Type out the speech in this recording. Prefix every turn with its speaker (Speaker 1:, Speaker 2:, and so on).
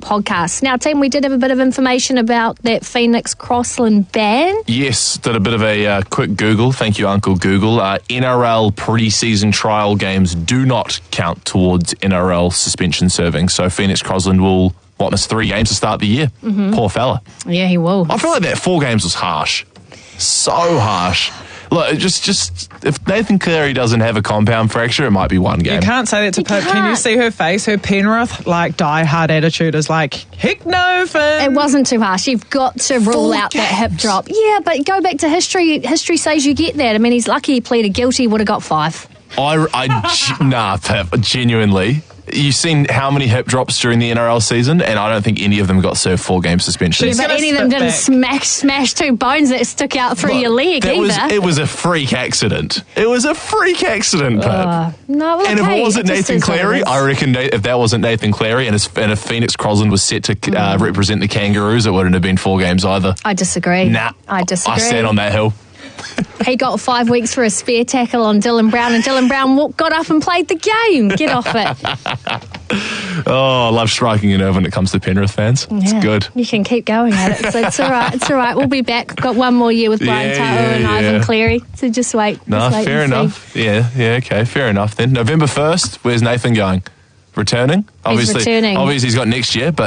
Speaker 1: podcast. Now, team, we did have a bit of information about that Phoenix Crossland ban.
Speaker 2: Yes, did a bit of a quick Google. Thank you, Uncle Google. NRL pre-season trial games do not count towards NRL suspension serving. So Phoenix Crossland will, miss 3 games to start the year. Mm-hmm. Poor fella.
Speaker 1: Yeah, he will.
Speaker 2: I feel like that 4 games was harsh. So harsh. Look, just if Nathan Cleary doesn't have a compound fracture, it might be 1 game.
Speaker 3: You can't say that to Pip. Can you see her face? Her Penrith, die-hard attitude is like, heck no, Finn.
Speaker 1: It wasn't too harsh. You've got to rule out that hip drop. Yeah, but go back to history. History says you get that. I mean, he's lucky he pleaded guilty, would have got 5.
Speaker 2: Nah, Pip, genuinely. You've seen how many hip drops during the NRL season, and I don't think any of them got served 4-game suspensions.
Speaker 1: But any of them didn't smash 2 bones that stuck out through your leg either.
Speaker 2: It was a freak accident. It was a freak accident, Pip.
Speaker 1: No,
Speaker 2: and if it wasn't Nathan Cleary, I reckon if that wasn't Nathan Cleary and if Phoenix Crossland was set to represent the Kangaroos, it wouldn't have been 4 games either.
Speaker 1: I disagree.
Speaker 2: Nah,
Speaker 1: I disagree.
Speaker 2: I stand on that hill.
Speaker 1: He got 5 weeks for a spare tackle on Dylan Brown, and Dylan Brown got up and played the game. Get off it.
Speaker 2: Oh, I love striking a nerve when it comes to Penrith fans. It's good.
Speaker 1: You can keep going at it, so it's all right. It's all right. We'll be back. Got 1 more year with Brian Ta'u and Ivan Cleary, so just wait.
Speaker 2: No, fair enough.
Speaker 1: See.
Speaker 2: Yeah, okay, fair enough then. November 1st, where's Nathan going? Returning?
Speaker 1: He's returning.
Speaker 2: Obviously, he's got next year, but